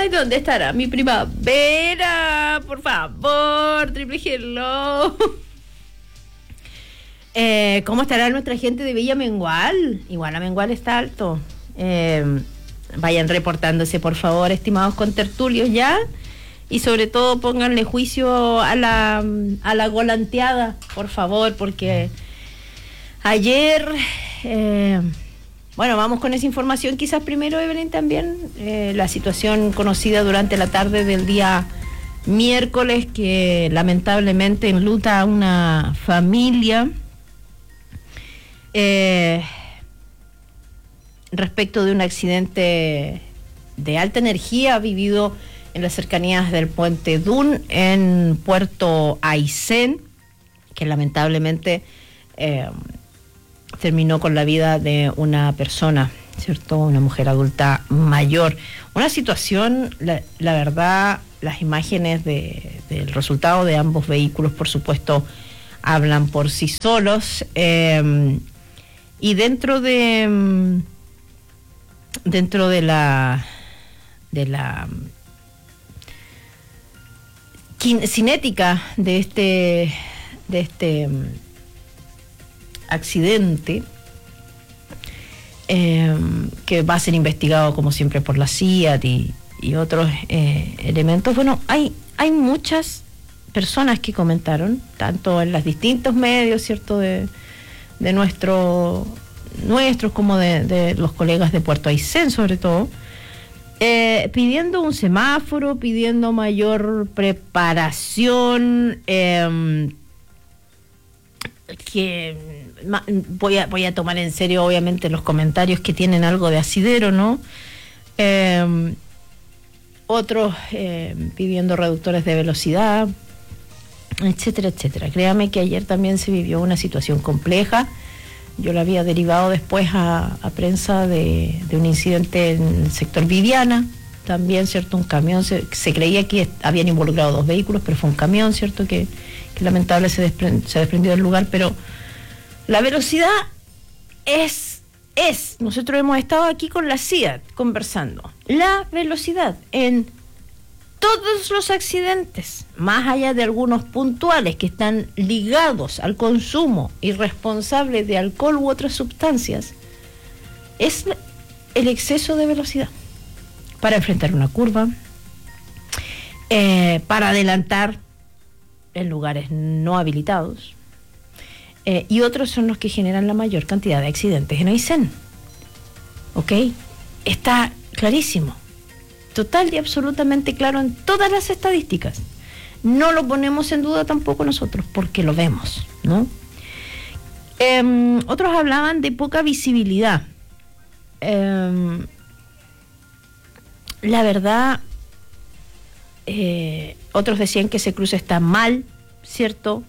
Ay, ¿dónde estará mi primavera? Por favor, triple hello. ¿Cómo estará nuestra gente de Villa Mengual? Igual a Mengual está alto. Vayan reportándose, por favor, estimados contertulios, ya. Y sobre todo pónganle juicio a la golanteada, por favor, porque ayer... bueno, vamos con esa información quizás primero, Evelyn, también. La situación conocida durante la tarde del día miércoles, que lamentablemente enluta a una familia respecto de un accidente de alta energía vivido en las cercanías del puente Dun en Puerto Aysén, que lamentablemente terminó con la vida de una persona, ¿cierto? Una mujer adulta mayor. Una situación, la verdad, las imágenes del resultado de ambos vehículos, por supuesto, hablan por sí solos. Y dentro de la cinética de este accidente, que va a ser investigado como siempre por la CIAT y otros elementos. Bueno, hay muchas personas que comentaron, tanto en los distintos medios, ¿cierto?, de nuestros como de los colegas de Puerto Aysén, sobre todo, pidiendo un semáforo, pidiendo mayor preparación, que voy a tomar en serio, obviamente, los comentarios que tienen algo de asidero, ¿no? Otros pidiendo reductores de velocidad, etcétera, etcétera. Créame que ayer también se vivió una situación compleja. Yo la había derivado después a prensa de un incidente en el sector Viviana, también, ¿cierto? Un camión, se creía que habían involucrado dos vehículos, pero fue un camión, ¿cierto?, que lamentable se desprendió del lugar. Pero la velocidad es, nosotros hemos estado aquí con la CIAT conversando, la velocidad en todos los accidentes, más allá de algunos puntuales que están ligados al consumo irresponsable de alcohol u otras sustancias, es el exceso de velocidad para enfrentar una curva, para adelantar en lugares no habilitados, y otros son los que generan la mayor cantidad de accidentes en Aysén. ¿Ok? Está clarísimo, total y absolutamente claro en todas las estadísticas. No lo ponemos en duda tampoco nosotros, porque lo vemos, ¿no? Otros hablaban de poca visibilidad. La verdad, otros decían que ese cruce está mal, ¿cierto?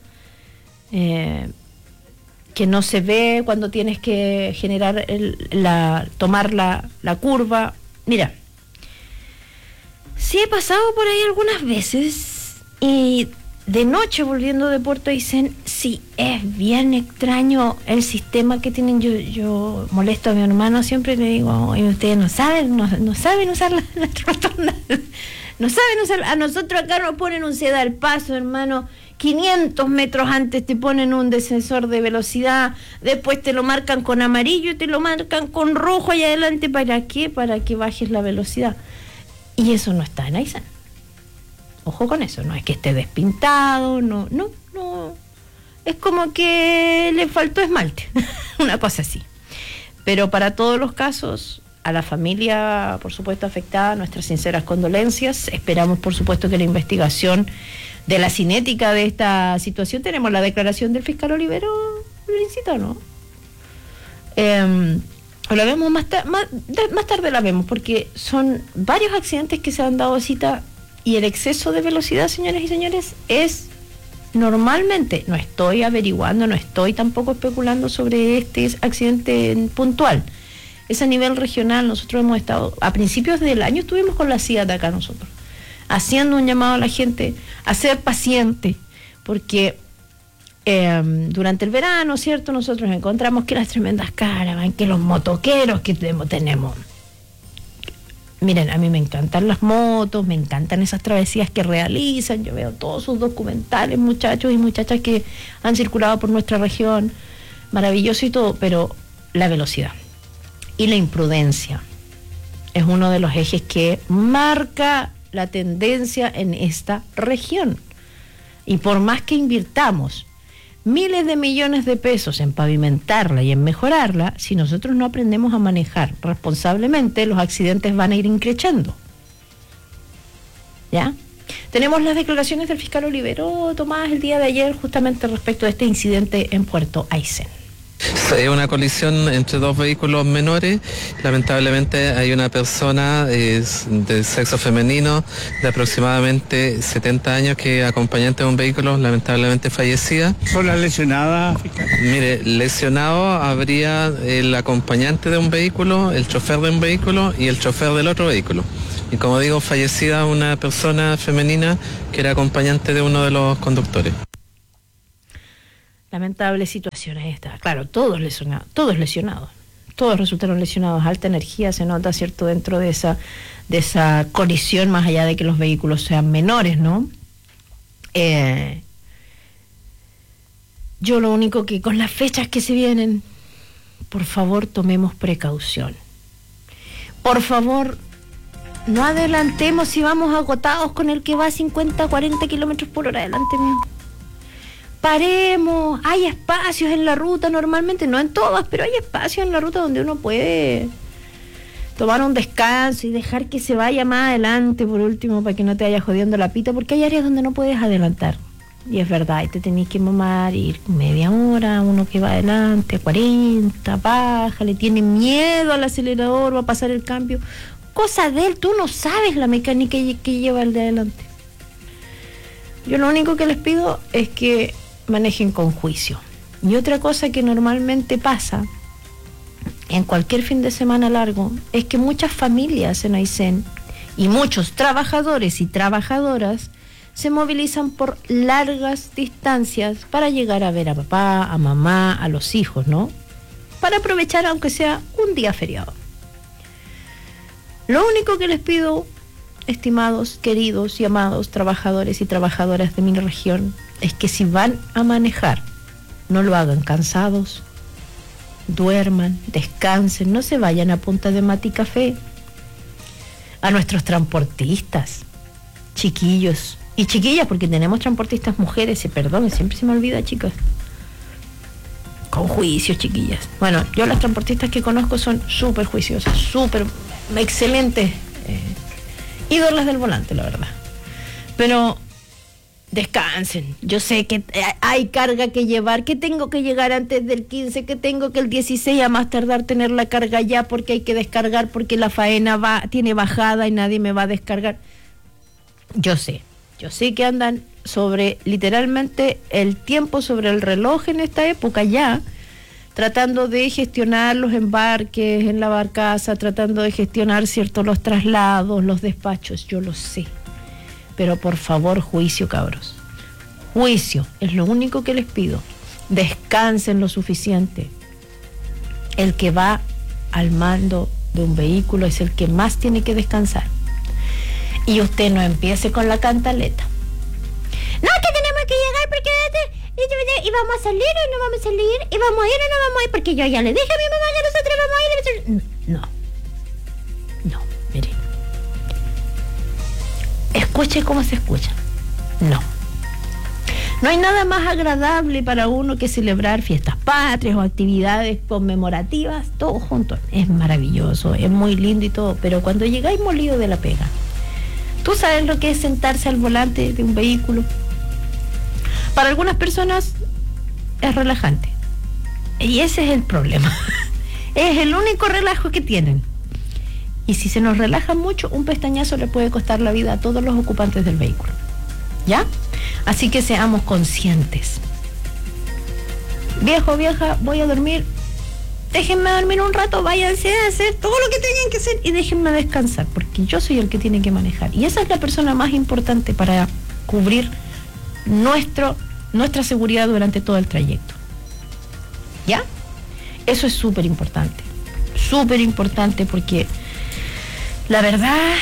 Que no se ve cuando tienes que generar tomar la curva. Mira, sí he pasado por ahí algunas veces, y de noche volviendo de Puerto Aysén, sí es bien extraño el sistema que tienen. Yo molesto a mi hermano, siempre le digo, oye, ustedes no saben usar las rotondas, no saben usar. A nosotros acá nos ponen un ceda al paso, hermano, 500 metros antes te ponen un descensor de velocidad, después te lo marcan con amarillo y te lo marcan con rojo allá adelante. ¿Para qué? Para que bajes la velocidad. Y eso no está en Aysén. Ojo con eso, no es que esté despintado, no. Es como que le faltó esmalte, una cosa así. Pero para todos los casos, a la familia, por supuesto, afectada, nuestras sinceras condolencias. Esperamos, por supuesto, que la investigación de la cinética de esta situación, tenemos la declaración del fiscal Olivero, ¿no? La vemos más tarde la vemos, porque son varios accidentes que se han dado cita, y el exceso de velocidad, señoras y señores, es normalmente, no estoy averiguando, no estoy tampoco especulando sobre este accidente puntual, es a nivel regional. Nosotros hemos estado, a principios del año estuvimos con la CIAT acá nosotros, haciendo un llamado a la gente a ser paciente, porque durante el verano, ¿cierto?, nosotros encontramos que las tremendas caravanas, que los motoqueros que tenemos, Miren, a mí me encantan las motos, me encantan esas travesías que realizan. Yo veo todos sus documentales, muchachos y muchachas que han circulado por nuestra región. Maravilloso y todo, pero la velocidad y la imprudencia es uno de los ejes que marca la tendencia en esta región. Y por más que invirtamos miles de millones de pesos en pavimentarla y en mejorarla, si nosotros no aprendemos a manejar responsablemente, los accidentes van a ir increciendo. ¿Ya? Tenemos las declaraciones del fiscal Olivero, Tomás, el día de ayer, justamente respecto a este incidente en Puerto Aysén. Es una colisión entre dos vehículos menores. Lamentablemente hay una persona de sexo femenino de aproximadamente 70 años que acompañante de un vehículo, lamentablemente fallecida. ¿Son las lesionadas, fiscal? Mire, lesionado habría el acompañante de un vehículo, el chofer de un vehículo y el chofer del otro vehículo. Y como digo, fallecida una persona femenina que era acompañante de uno de los conductores. Lamentable situación esta. Claro, todos lesionados, todos resultaron lesionados. Alta energía se nota, ¿cierto?, dentro de esa colisión, más allá de que los vehículos sean menores, ¿no? Yo lo único que con las fechas que se vienen, por favor, tomemos precaución. Por favor, no adelantemos si vamos agotados con el que va a 50, 40 kilómetros por hora delante mío. Paremos, hay espacios en la ruta normalmente, no en todas, pero hay espacios en la ruta donde uno puede tomar un descanso y dejar que se vaya más adelante por último para que no te vaya jodiendo la pita, porque hay áreas donde no puedes adelantar. Y es verdad, y te tenés que mamar, ir media hora, uno que va adelante, 40, baja, le tiene miedo al acelerador, va a pasar el cambio. Cosa de él, tú no sabes la mecánica que lleva el de adelante. Yo lo único que les pido es que manejen con juicio. Y otra cosa que normalmente pasa en cualquier fin de semana largo es que muchas familias en Aysén y muchos trabajadores y trabajadoras se movilizan por largas distancias para llegar a ver a papá, a mamá, a los hijos, ¿no? Para aprovechar aunque sea un día feriado. Lo único que les pido, estimados, queridos y amados trabajadores y trabajadoras de mi región, es que si van a manejar, no lo hagan cansados, duerman, descansen, no se vayan a punta de mate y café. A nuestros transportistas, chiquillos y chiquillas, porque tenemos transportistas mujeres, y perdón, siempre se me olvida, chicas. Con juicios, chiquillas. Bueno, yo las transportistas que conozco son súper juiciosas, súper excelentes, ídolas del volante, la verdad. Pero descansen. Yo sé que hay carga que llevar, que tengo que llegar antes del 15, que tengo que el 16 a más tardar tener la carga ya porque hay que descargar, porque la faena tiene bajada y nadie me va a descargar. Yo sé que andan sobre literalmente el tiempo sobre el reloj en esta época ya, tratando de gestionar los embarques en la barcaza, tratando de gestionar, ¿cierto?, los traslados, los despachos. Yo lo sé. Pero por favor, juicio, cabros. Juicio, es lo único que les pido. Descansen lo suficiente. El que va al mando de un vehículo es el que más tiene que descansar. Y usted no empiece con la cantaleta. No, que tenemos que llegar porque y vamos a salir o no vamos a salir, y vamos a ir o no vamos a ir, porque yo ya le dije a mi mamá que nosotros vamos a ir. No, mire. Escuche cómo se escucha. No hay nada más agradable para uno que celebrar fiestas patrias o actividades conmemorativas, todos juntos. Es maravilloso, es muy lindo y todo, pero cuando llegáis molido de la pega, ¿tú sabes lo que es sentarse al volante de un vehículo? Para algunas personas es relajante. Y ese es el problema. Es el único relajo que tienen. Y si se nos relaja mucho, un pestañazo le puede costar la vida a todos los ocupantes del vehículo. ¿Ya? Así que seamos conscientes. Viejo, vieja, voy a dormir. Déjenme dormir un rato, váyanse a hacer todo lo que tengan que hacer y déjenme descansar, porque yo soy el que tiene que manejar. Y esa es la persona más importante para cubrir nuestra seguridad durante todo el trayecto. ¿Ya? Eso es súper importante porque La verdad,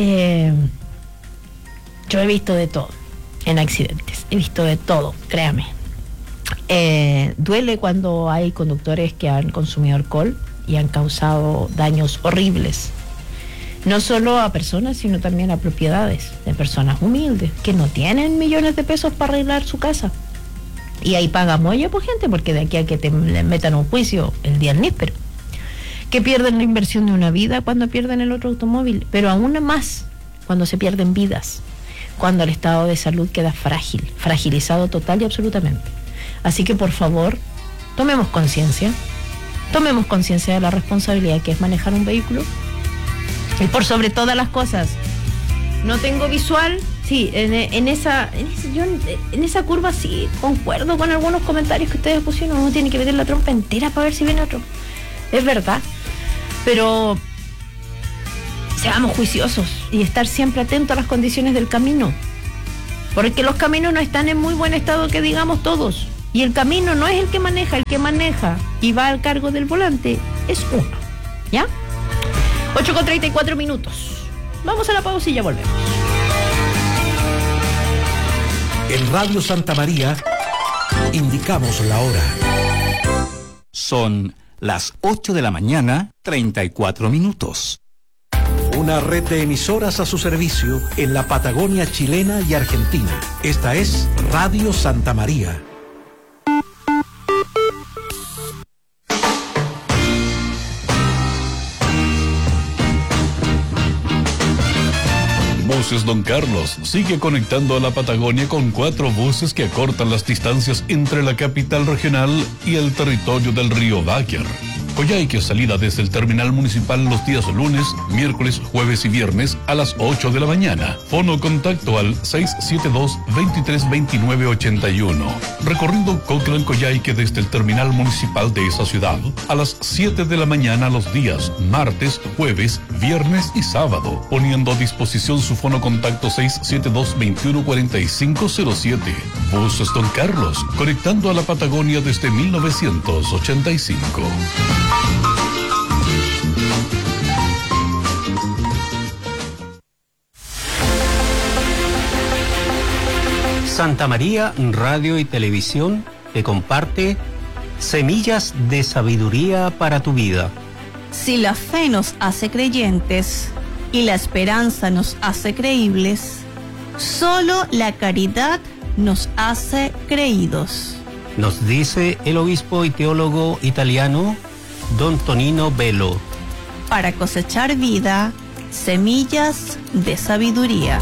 yo he visto de todo en accidentes, he visto de todo, créame. Duele cuando hay conductores que han consumido alcohol y han causado daños horribles, no solo a personas, sino también a propiedades de personas humildes que no tienen millones de pesos para arreglar su casa. Y ahí pagamos ellos por gente, porque de aquí a que te metan un juicio el día del níspero, que pierden la inversión de una vida cuando pierden el otro automóvil, pero aún más cuando se pierden vidas, cuando el estado de salud queda fragilizado total y absolutamente. Así que por favor, tomemos conciencia de la responsabilidad que es manejar un vehículo. Y por sobre todas las cosas, no tengo visual, sí, en esa curva sí concuerdo con algunos comentarios que ustedes pusieron. Uno tiene que meter la trompa entera para ver si viene otro, es verdad, pero seamos juiciosos y estar siempre atentos a las condiciones del camino, porque los caminos no están en muy buen estado, que digamos todos, y el camino no es el que maneja y va al cargo del volante es uno, ¿ya? 8:34. Vamos a la pausa y ya volvemos. En Radio Santa María indicamos la hora. Son las 8 de la mañana, 34 minutos. Una red de emisoras a su servicio en la Patagonia chilena y argentina. Esta es Radio Santa María. Buses Don Carlos sigue conectando a la Patagonia con 4 buses que acortan las distancias entre la capital regional y el territorio del río Báquer. Coyhaique, salida desde el terminal municipal los días lunes, miércoles, jueves y viernes a las 8 de la mañana. Fono contacto al 672-232981. Recorriendo Coclan-Coyhaique desde el terminal municipal de esa ciudad a las 7 de la mañana los días martes, jueves, viernes y sábado. Poniendo a disposición su fono contacto 672-214507. Buses Don Carlos, conectando a la Patagonia desde 1985. Santa María Radio y Televisión te comparte Semillas de Sabiduría para tu Vida. Si la fe nos hace creyentes y la esperanza nos hace creíbles, solo la caridad nos hace creídos. Nos dice el obispo y teólogo italiano Don Tonino Bello. Para cosechar vida, semillas de sabiduría.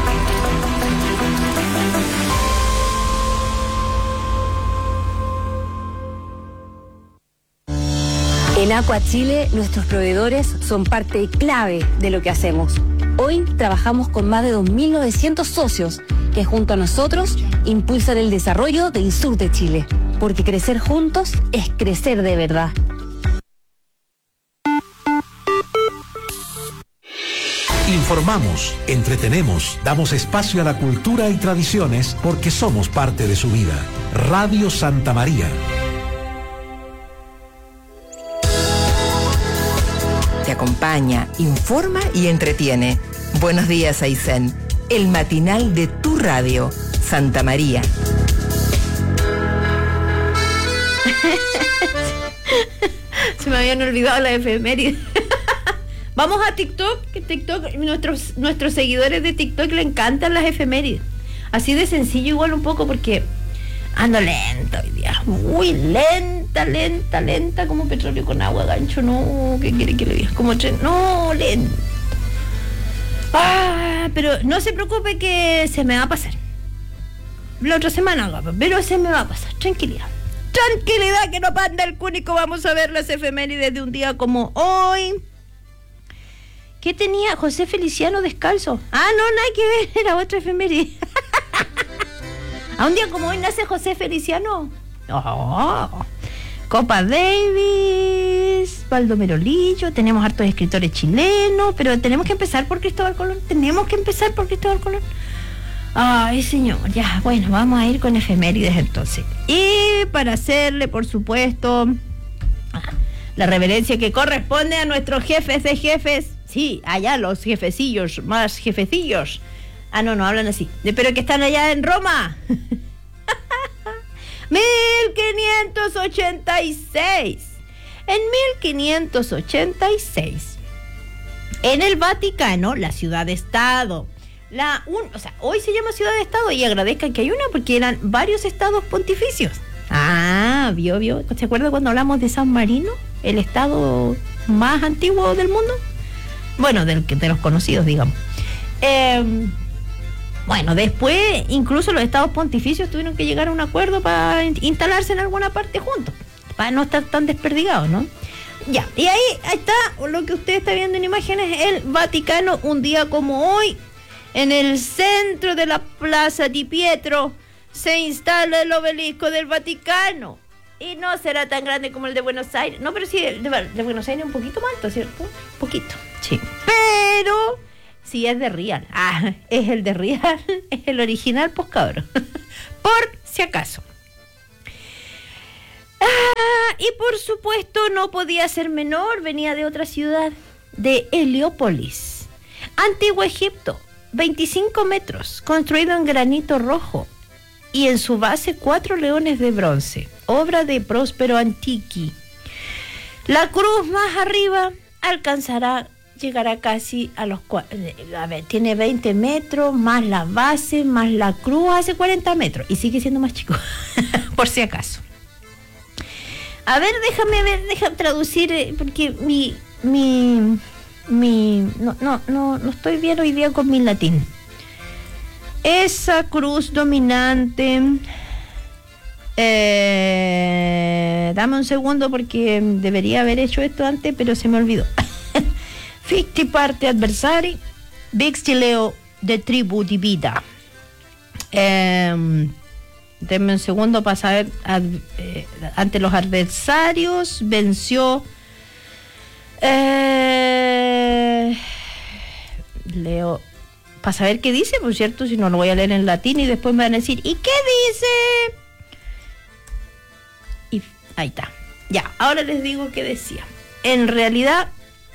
En Aqua Chile, nuestros proveedores son parte clave de lo que hacemos. Hoy trabajamos con más de 2.900 socios que junto a nosotros impulsan el desarrollo del sur de Chile, porque crecer juntos es crecer de verdad. Informamos, entretenemos, damos espacio a la cultura y tradiciones porque somos parte de su vida. Radio Santa María. Te acompaña, informa y entretiene. Buenos días, Aysén. El matinal de tu radio, Santa María. Se me habían olvidado las efemérides. Vamos a TikTok, que TikTok, nuestros seguidores de TikTok le encantan las efemérides. Así de sencillo, igual un poco, porque ando lenta hoy día. Muy lenta, como petróleo con agua, gancho. No, ¿qué quiere que le diga? Como tren, no, lento. Pero no se preocupe que se me va a pasar. La otra semana, pero se me va a pasar. Tranquilidad, que no panda el cúnico. Vamos a ver las efemérides de un día como hoy. ¿Qué tenía José Feliciano descalzo? No, nada que ver, era otra efeméride. ¿A un día como hoy nace José Feliciano? Copa Davis, Baldomero Lillo, tenemos hartos escritores chilenos, pero tenemos que empezar por Cristóbal Colón. Ay, señor, ya, bueno, vamos a ir con efemérides entonces. Y para hacerle, por supuesto, La reverencia que corresponde a nuestros jefes de jefes. Sí, allá los jefecillos, más jefecillos. Ah, no hablan así. Pero que están allá en Roma. 1586. En 1586, en el Vaticano, la ciudad-estado, hoy se llama ciudad-estado y agradezcan que hay una porque eran varios estados pontificios. Ah, vio. ¿Se acuerda cuando hablamos de San Marino? El estado más antiguo del mundo. Bueno, de los conocidos, digamos. Bueno, después incluso los estados pontificios tuvieron que llegar a un acuerdo para instalarse en alguna parte juntos, para no estar tan desperdigados, ¿no? Ya, y ahí está lo que usted está viendo en imágenes, el Vaticano, un día como hoy, en el centro de la Plaza Di Pietro, se instala el obelisco del Vaticano. Y no será tan grande como el de Buenos Aires. No, pero sí, el de Buenos Aires es un poquito más alto, ¿cierto? Un poquito, sí. Pero sí es de Real. Ah, es el de Real, es el original, pues cabrón. Por si acaso. Y por supuesto no podía ser menor, venía de otra ciudad, de Heliópolis. Antiguo Egipto, 25 metros, construido en granito rojo. Y en su base 4 leones de bronce, obra de Próspero Antiqui. La cruz más arriba llegará casi a los... tiene 20 metros, más la base, más la cruz, hace 40 metros. Y sigue siendo más chico, por si acaso. A ver, déjame traducir, porque no estoy bien hoy día con mi latín. Esa cruz dominante, dame un segundo porque debería haber hecho esto antes, pero se me olvidó. Ficti parte adversari, vixti leo de tribu divida. Denme un segundo para saber, ante los adversarios venció, leo, para saber qué dice, por cierto, si no lo voy a leer en latín y después me van a decir, ¿y qué dice? Y ahí está. Ya, ahora les digo qué decía. En realidad,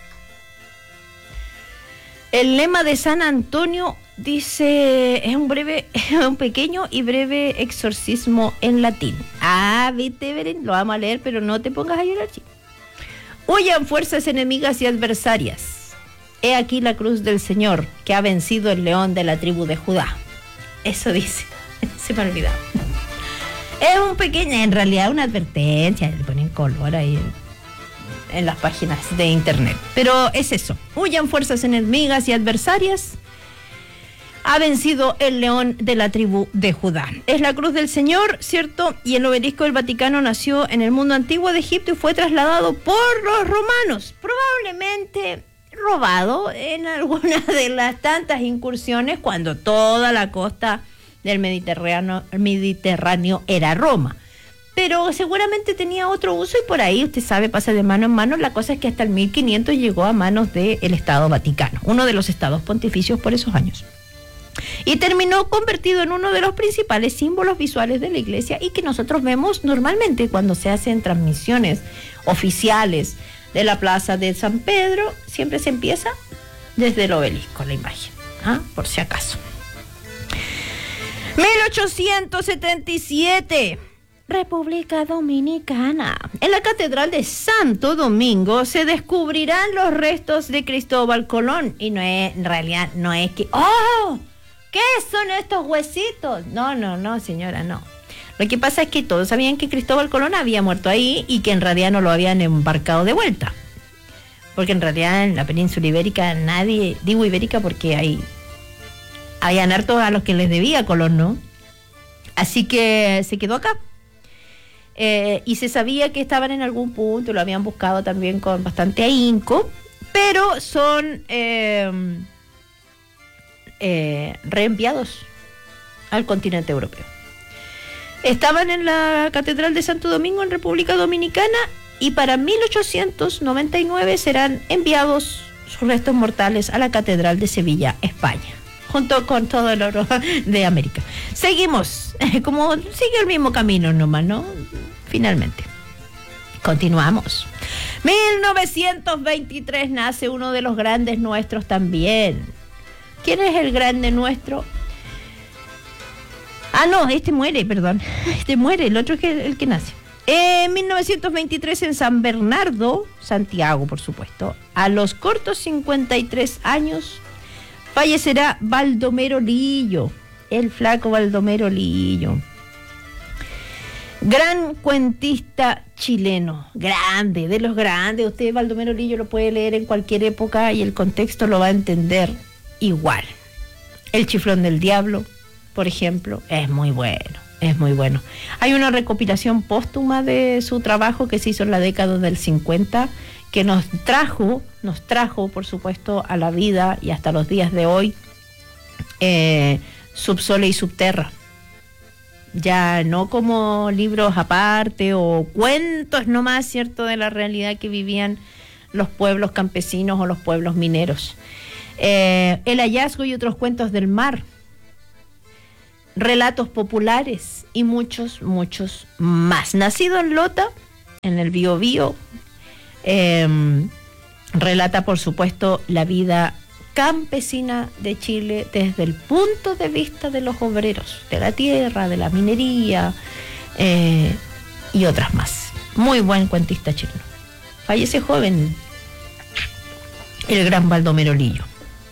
el lema de San Antonio dice, es un pequeño y breve exorcismo en latín. Ah, viste, Beren, lo vamos a leer, pero no te pongas a llorar, chico. Huyan fuerzas enemigas y adversarias. He aquí la cruz del Señor, que ha vencido el león de la tribu de Judá. Eso dice. Se me ha olvidado. Es un pequeño, en realidad una advertencia, le ponen color ahí en las páginas de internet. Pero es eso. Huyan fuerzas enemigas y adversarias. Ha vencido el león de la tribu de Judá. Es la cruz del Señor, ¿cierto? Y el obelisco del Vaticano nació en el mundo antiguo de Egipto y fue trasladado por los romanos. Probablemente robado en alguna de las tantas incursiones cuando toda la costa del Mediterráneo era Roma. Pero seguramente tenía otro uso y por ahí, usted sabe, pasa de mano en mano. La cosa es que hasta el 1500 llegó a manos del Estado Vaticano, uno de los estados pontificios por esos años. Y terminó convertido en uno de los principales símbolos visuales de la iglesia y que nosotros vemos normalmente cuando se hacen transmisiones oficiales de la plaza de San Pedro. Siempre se empieza desde el obelisco, la imagen, por si acaso. 1877, República Dominicana. En la Catedral de Santo Domingo se descubrirán los restos de Cristóbal Colón. Y en realidad no es que... ¡Oh! ¿Qué son estos huesitos? No, señora, no. Lo que pasa es que todos sabían que Cristóbal Colón había muerto ahí y que en realidad no lo habían embarcado de vuelta. Porque en realidad en la península ibérica digo ibérica porque habían hartos a los que les debía Colón, ¿no? Así que se quedó acá. Y se sabía que estaban en algún punto, lo habían buscado también con bastante ahínco, pero son reenviados al continente europeo. Estaban en la Catedral de Santo Domingo en República Dominicana y para 1899 serán enviados sus restos mortales a la Catedral de Sevilla, España, junto con todo el oro de América. Seguimos, como sigue el mismo camino nomás, ¿no? Finalmente. Continuamos. 1923 nace uno de los grandes nuestros también. ¿Quién es el grande nuestro? Ah, no, este muere, perdón. Este muere, el otro es el que nace. En 1923 en San Bernardo, Santiago, por supuesto, a los cortos 53 años, fallecerá Baldomero Lillo, el flaco Baldomero Lillo. Gran cuentista chileno, grande, de los grandes. Usted Baldomero Lillo lo puede leer en cualquier época y el contexto lo va a entender igual. El Chiflón del Diablo, por ejemplo, es muy bueno, es muy bueno. Hay una recopilación póstuma de su trabajo que se hizo en la década del 50, que nos trajo, por supuesto, a la vida y hasta los días de hoy, Subsole y Subterra. Ya no como libros aparte o cuentos nomás, ¿cierto?, de la realidad que vivían los pueblos campesinos o los pueblos mineros. El hallazgo y otros cuentos del mar, relatos populares y muchos, muchos más. Nacido en Lota, en el Biobío, relata, por supuesto, la vida campesina de Chile desde el punto de vista de los obreros, de la tierra, de la minería y otras más. Muy buen cuentista chileno. Fallece joven el gran Baldomero Lillo.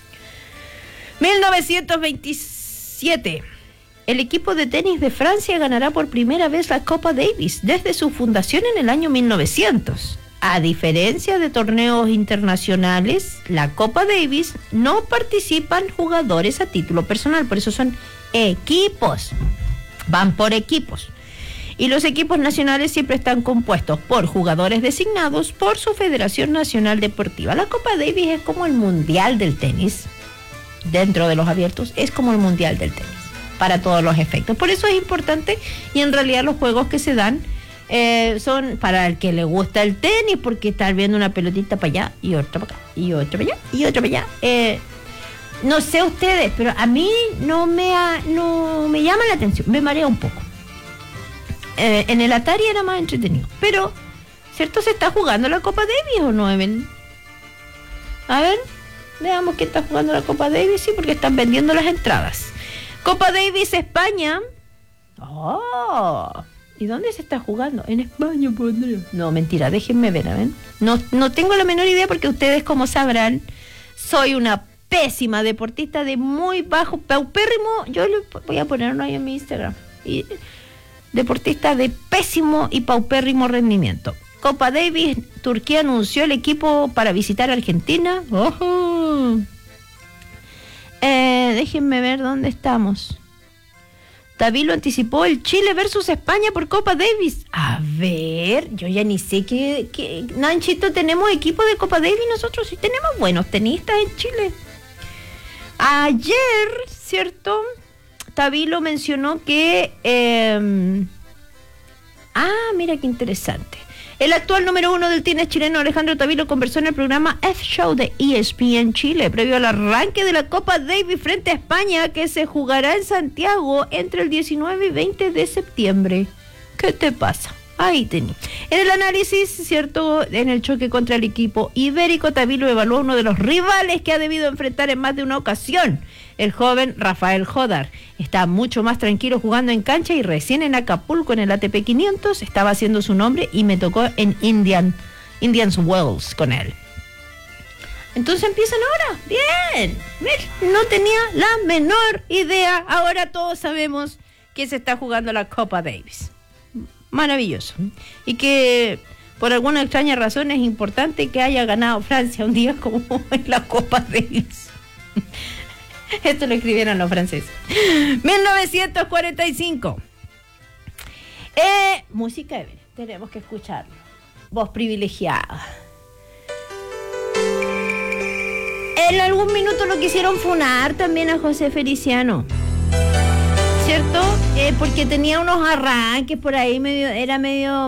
1927. El equipo de tenis de Francia ganará por primera vez la Copa Davis desde su fundación en el año 1900. A diferencia de torneos internacionales, la Copa Davis no participan jugadores a título personal, por eso son equipos, van por equipos. Y los equipos nacionales siempre están compuestos por jugadores designados por su Federación Nacional Deportiva. La Copa Davis es como el mundial del tenis, dentro de los abiertos, es como el mundial del tenis, para todos los efectos. Por eso es importante, y en realidad los juegos que se dan son para el que le gusta el tenis, porque estar viendo una pelotita para allá y otra para acá y otra para allá y otra para allá. No sé ustedes, pero a mí no me llama la atención, me marea un poco. En el Atari era más entretenido, pero ¿cierto? ¿Se está jugando la Copa Davis o no, Evelyn? A ver, veamos que está jugando la Copa Davis, sí, porque están vendiendo las entradas. Copa Davis España. ¡Oh! ¿Y dónde se está jugando? En España, pondré. No, mentira, déjenme ver, a ver. No tengo la menor idea porque ustedes, como sabrán, soy una pésima deportista de muy bajo, paupérrimo. Yo le voy a poner uno ahí en mi Instagram. Y deportista de pésimo y paupérrimo rendimiento. Copa Davis, Turquía anunció el equipo para visitar Argentina. ¡Ojo! Déjenme ver dónde estamos. Tabilo anticipó el Chile versus España por Copa Davis. A ver, yo ya ni sé qué Nanchito, ¿tenemos equipo de Copa Davis? Nosotros sí tenemos buenos tenistas en Chile. Ayer, ¿cierto? Tabilo mencionó que... mira qué interesante. El actual número 1 del tenis chileno, Alejandro Tabilo, conversó en el programa F-Show de ESPN Chile, previo al arranque de la Copa Davis frente a España, que se jugará en Santiago entre el 19 y 20 de septiembre. ¿Qué te pasa? Ahí tení. En el análisis, ¿cierto?, en el choque contra el equipo ibérico, Tabilo evaluó uno de los rivales que ha debido enfrentar en más de una ocasión. El joven Rafael Jodar está mucho más tranquilo jugando en cancha y recién en Acapulco, en el ATP 500, estaba haciendo su nombre y me tocó en Indians Wells con él. Entonces empiezan ahora. Bien. No tenía la menor idea. Ahora todos sabemos que se está jugando la Copa Davis. Maravilloso. Y que por alguna extraña razón es importante que haya ganado Francia un día como en la Copa Davis. Esto lo escribieron los franceses. 1945. Música, Evelyn. Tenemos que escucharlo. Voz privilegiada. En algún minuto lo quisieron funar también a José Feliciano, ¿cierto? Porque tenía unos arranques por ahí, era medio,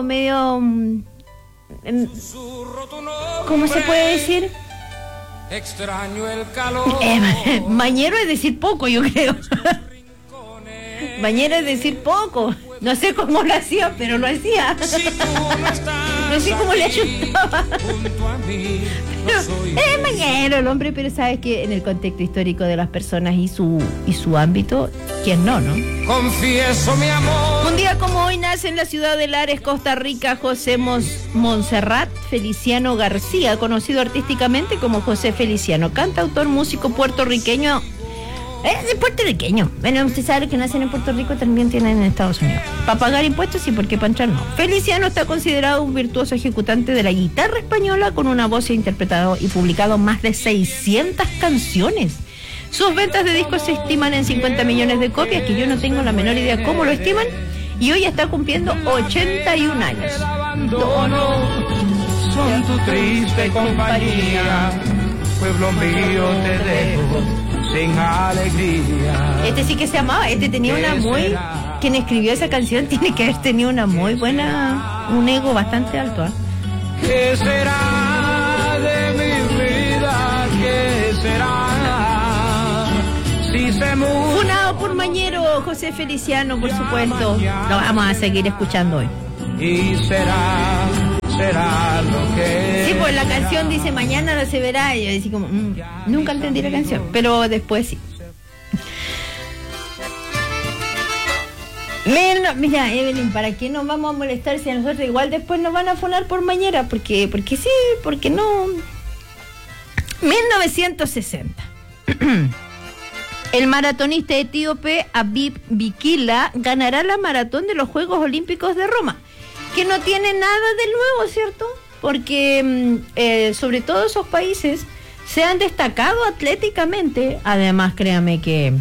¿cómo se puede decir? Extraño el calor. Mañero es decir poco, yo creo. Mañero es decir poco. No sé cómo lo hacía, pero lo hacía. no sé cómo le ayudaba. Pero es mañero el hombre, pero sabes que en el contexto histórico de las personas y su ámbito, ¿quién no? Confieso mi amor. Un día como hoy nace en la ciudad de Lares, Costa Rica, José Montserrat Feliciano García, conocido artísticamente como José Feliciano, cantautor, músico puertorriqueño. Es puertorriqueño. Bueno, usted sabe que nacen en Puerto Rico también tienen en Estados Unidos. Para pagar impuestos sí, porque para entrar no. Feliciano está considerado un virtuoso ejecutante de la guitarra española con una voz interpretado y publicado más de 600 canciones. Sus ventas de discos se estiman en 50 millones de copias, que yo no tengo la menor idea cómo lo estiman, y hoy está cumpliendo 81 años. Son tu triste compañía, pueblo mío te dejo sin alegría. Este sí que se amaba, este tenía una muy... Quien escribió esa canción tiene que haber tenido una muy buena... un ego bastante alto, ¿eh? ¿Qué será de mi vida? ¿Qué será? Si se muere... Funado por mañero, José Feliciano, por supuesto. Lo vamos a seguir escuchando hoy. Y será lo que... Sí, pues la canción dice mañana no se verá. Y yo decía como, nunca entendí la canción, pero después sí. Mira, Evelyn, ¿para qué nos vamos a molestar si a nosotros igual después nos van a funar por mañana? Porque sí, porque no. 1960. El maratonista etíope Abib Bikila ganará la maratón de los Juegos Olímpicos de Roma, que no tiene nada de nuevo, ¿cierto? Porque sobre todo esos países se han destacado atléticamente. Además, créame que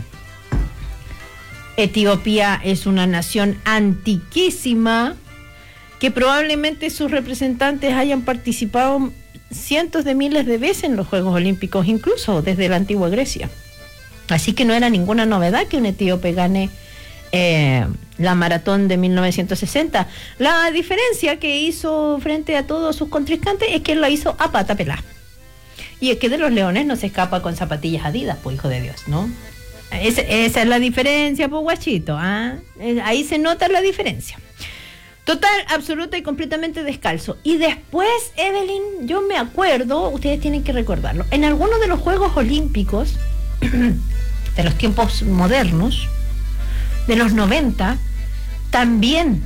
Etiopía es una nación antiquísima, que probablemente sus representantes hayan participado cientos de miles de veces en los Juegos Olímpicos, incluso desde la antigua Grecia. Así que no era ninguna novedad que un etíope gane la maratón de 1960. La diferencia que hizo frente a todos sus contrincantes es que él la hizo a pata pelá. Y es que de los leones no se escapa con zapatillas Adidas, pues hijo de Dios, ¿no? Esa es la diferencia, pues guachito, ¿ah? Ahí se nota la diferencia. Total, absoluta y completamente descalzo. Y después, Evelyn, yo me acuerdo, ustedes tienen que recordarlo, en algunos de los Juegos Olímpicos de los tiempos modernos, de los 90, también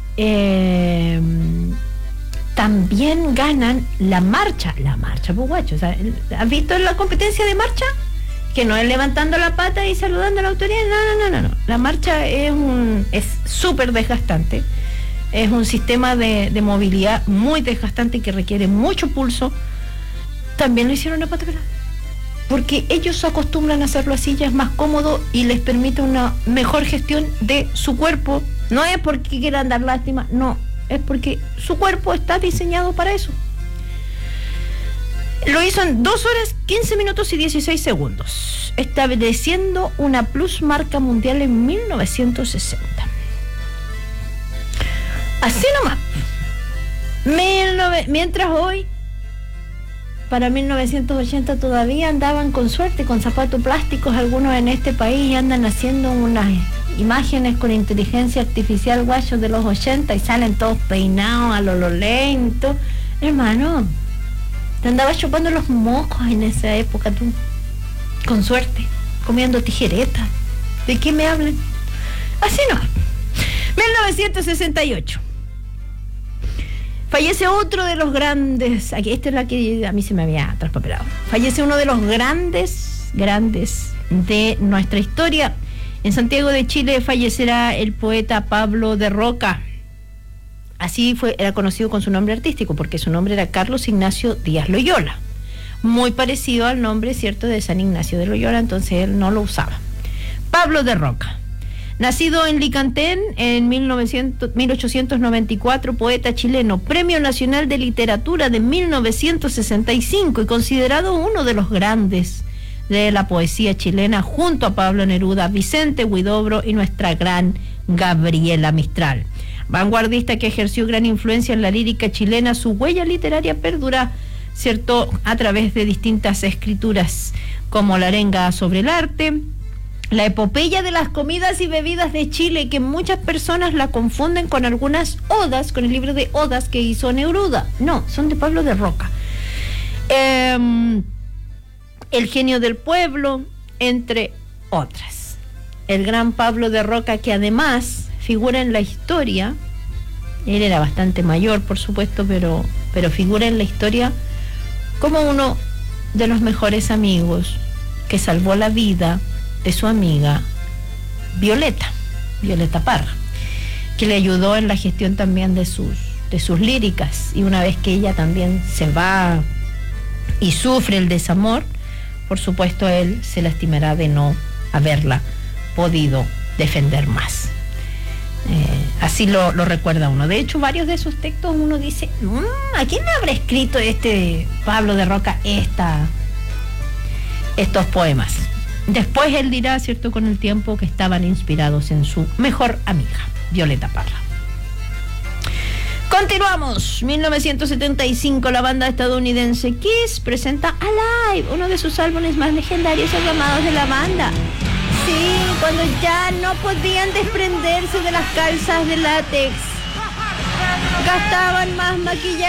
ganan la marcha, pues guacho. O sea, ¿has visto la competencia de marcha? Que no es levantando la pata y saludando a la autoridad, no. La marcha es súper desgastante, es un sistema de movilidad muy desgastante que requiere mucho pulso. También lo hicieron a pata pelada, porque ellos acostumbran a hacerlo así, ya es más cómodo y les permite una mejor gestión de su cuerpo. No es porque quieran dar lástima, no, es porque su cuerpo está diseñado para eso. Lo hizo en 2 horas, 15 minutos y 16 segundos, estableciendo una plusmarca mundial en 1960. Así nomás. Mientras hoy, para 1980 todavía andaban con suerte con zapatos plásticos algunos en este país, y andan haciendo unas imágenes con inteligencia artificial guachos de los 80 y salen todos peinados a lo lento. Hermano, te andabas chupando los mocos en esa época tú, con suerte, comiendo tijeretas. ¿De qué me hablan? Así no. 1968. Fallece otro de los grandes, aquí esta es la que a mí se me había traspapelado. Fallece uno de los grandes de nuestra historia. En Santiago de Chile fallecerá el poeta Pablo de Roca. Así era conocido con su nombre artístico, porque su nombre era Carlos Ignacio Díaz Loyola. Muy parecido al nombre, cierto, de San Ignacio de Loyola, entonces él no lo usaba. Pablo de Roca. Nacido en Licantén en 1894, poeta chileno, Premio Nacional de Literatura de 1965 y considerado uno de los grandes de la poesía chilena, junto a Pablo Neruda, Vicente Huidobro y nuestra gran Gabriela Mistral. Vanguardista que ejerció gran influencia en la lírica chilena, su huella literaria perdura, cierto, a través de distintas escrituras como La arenga sobre el arte, La epopeya de las comidas y bebidas de Chile, que muchas personas la confunden con algunas odas, con el libro de odas que hizo Neruda. No, son de Pablo de Roca. El genio del pueblo, entre otras. El gran Pablo de Roca, que además figura en la historia, él era bastante mayor, por supuesto, pero figura en la historia como uno de los mejores amigos que salvó la vida de su amiga Violeta Parra, que le ayudó en la gestión también de sus líricas, y una vez que ella también se va y sufre el desamor, por supuesto él se lastimará de no haberla podido defender más. Así lo recuerda uno. De hecho, varios de sus textos uno dice, ¿a quién habrá escrito Pablo de Roca estos poemas? Después él dirá, cierto, con el tiempo, que estaban inspirados en su mejor amiga, Violeta Parra. Continuamos. 1975, la banda estadounidense Kiss presenta Alive, uno de sus álbumes más legendarios y aclamados de la banda. Sí, cuando ya no podían desprenderse de las calzas de látex, gastaban más maquillaje